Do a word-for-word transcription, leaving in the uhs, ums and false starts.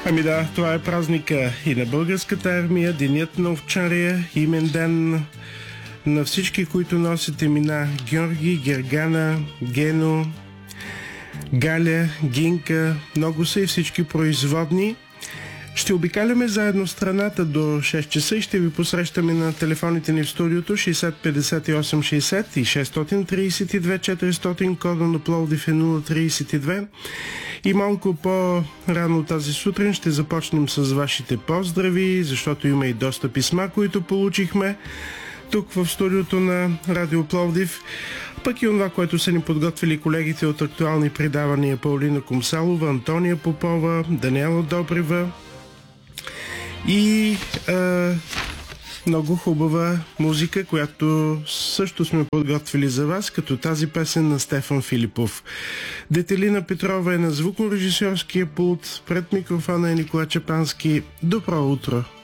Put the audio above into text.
Ами да, това е празника и на българската армия, денят на овчария, имен ден на всички, които носят имена Георги, Гергана, Гено, Галя, Гинка, много са и всички производни. Ще обикаляме заедно страната до шест часа и ще ви посрещаме на телефоните ни в студиото шейсет петдесет и осем шейсет и шестстотин трийсет и две четиристотин, кода на Пловдив е нула трийсет и две. И малко по-рано тази сутрин ще започнем с вашите поздрави, защото има и доста писма, които получихме тук в студиото на Радио Пловдив. Пък и това, което са ни подготвили колегите от актуални предавания: Паулина Комсалова, Антония Попова, Даниела Добрева и а, много хубава музика, която също сме подготвили за вас, като тази песен на Стефан Филипов. Детелина Петрова е на звукорежисьорския пулт, пред микрофона е Никола Чапански. Добро утро!